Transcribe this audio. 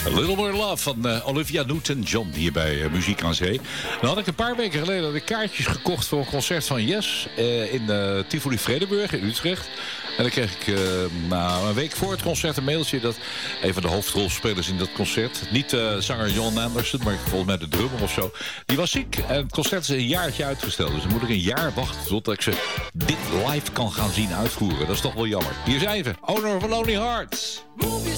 A Little More Love van Olivia Newton-John hier bij Muziek aan Zee. Dan had ik een paar weken geleden de kaartjes gekocht voor een concert van Yes in Tivoli Vredenburg in Utrecht. En dan kreeg ik een week voor het concert een mailtje dat een van de hoofdrolspelers in dat concert, niet zanger Jon Anderson, maar volgens mij de drummer of zo, die was ziek. En het concert is een jaartje uitgesteld. Dus dan moet ik een jaar wachten totdat ik ze dit live kan gaan zien uitvoeren. Dat is toch wel jammer. Hier zijn we. Owner of a Lonely Hearts. Move